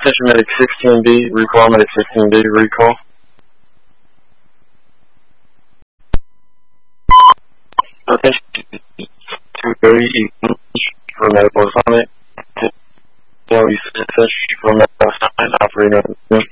Attention Medic 16B, recall Medic 16B, recall. Attention 230 for medical assignment. Attention for medical assignment, operator.